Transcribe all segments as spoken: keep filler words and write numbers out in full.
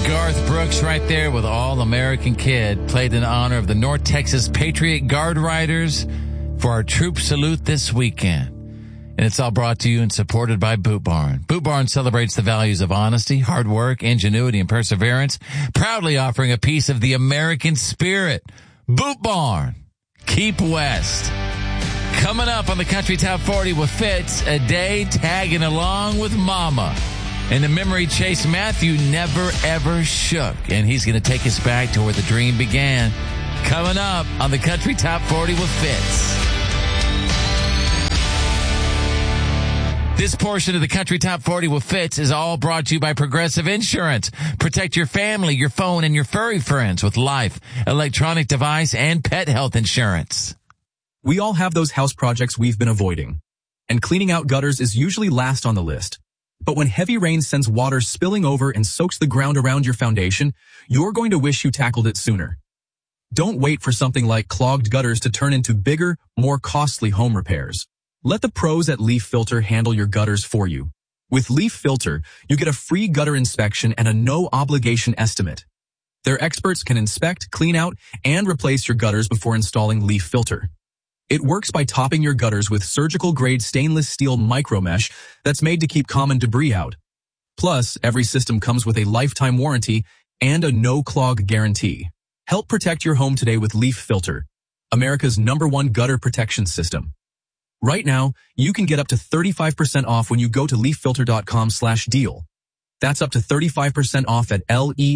Garth Brooks right there with All-American Kid, played in honor of the North Texas Patriot Guard Riders for our troop salute this weekend. And it's all brought to you and supported by Boot Barn. Boot Barn celebrates the values of honesty, hard work, ingenuity, and perseverance, proudly offering a piece of the American spirit. Boot Barn. Keep West. Coming up on the Country Top forty with Fitz, a day tagging along with Mama. And the memory chase Matthew never, ever shook. And he's going to take us back to where the dream began. Coming up on the Country Top forty with Fitz. This portion of the Country Top forty with Fitz is all brought to you by Progressive Insurance. Protect your family, your phone, and your furry friends with life, electronic device, and pet health insurance. We all have those house projects we've been avoiding. And cleaning out gutters is usually last on the list. But when heavy rain sends water spilling over and soaks the ground around your foundation, you're going to wish you tackled it sooner. Don't wait for something like clogged gutters to turn into bigger, more costly home repairs. Let the pros at Leaf Filter handle your gutters for you. With Leaf Filter, you get a free gutter inspection and a no-obligation estimate. Their experts can inspect, clean out, and replace your gutters before installing Leaf Filter. It works by topping your gutters with surgical-grade stainless steel micromesh that's made to keep common debris out. Plus, every system comes with a lifetime warranty and a no-clog guarantee. Help protect your home today with Leaf Filter, America's number one gutter protection system. Right now, you can get up to thirty-five percent off when you go to leaffilter.com slash deal. That's up to thirty-five percent off at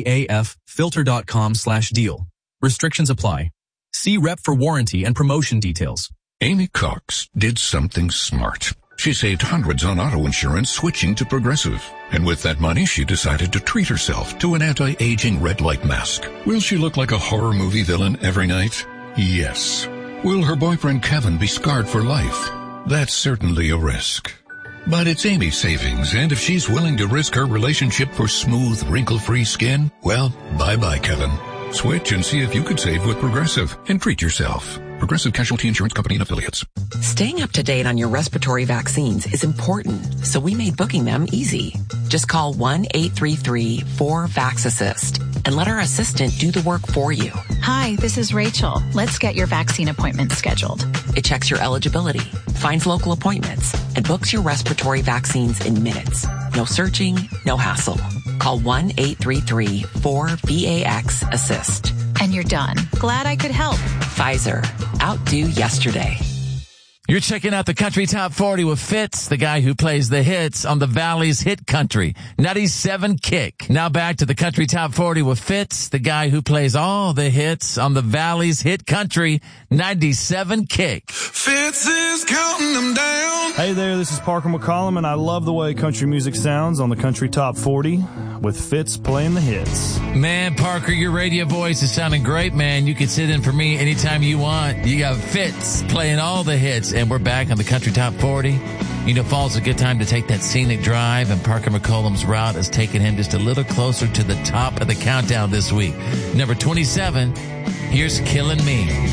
leaffilter.com slash deal. Restrictions apply. See rep for warranty and promotion details. Amy Cox did something smart. She saved hundreds on auto insurance switching to Progressive. And with that money, she decided to treat herself to an anti-aging red light mask. Will she look like a horror movie villain every night? Yes. Will her boyfriend Kevin be scarred for life? That's certainly a risk. But it's Amy's savings, and if she's willing to risk her relationship for smooth, wrinkle-free skin, well, bye-bye, Kevin. Switch and see if you could save with Progressive and treat yourself. Progressive Casualty Insurance Company and Affiliates. Staying up to date on your respiratory vaccines is important, so we made booking them easy. Just call one eight three three four vax assist and let our assistant do the work for you. Hi, this is Rachel. Let's get your vaccine appointment scheduled. It checks your eligibility, finds local appointments, and books your respiratory vaccines in minutes. No searching, no hassle. Call one eight three three four V A X assist. And you're done. Glad I could help. Pfizer. Outdo yesterday. You're checking out the Country Top forty with Fitz, the guy who plays the hits on the Valley's hit country, ninety-seven Kick. Now back to the Country Top forty with Fitz, the guy who plays all the hits on the Valley's hit country, ninety-seven Kick. Fitz is counting them down. Hey there, this is Parker McCollum, and I love the way country music sounds on the Country Top forty with Fitz playing the hits. Man, Parker, your radio voice is sounding great, man. You can sit in for me anytime you want. You got Fitz playing all the hits. And we're back on the Country Top forty. You know, fall's a good time to take that scenic drive, and Parker McCollum's route has taken him just a little closer to the top of the countdown this week. Number twenty-seven, here's Killing Me.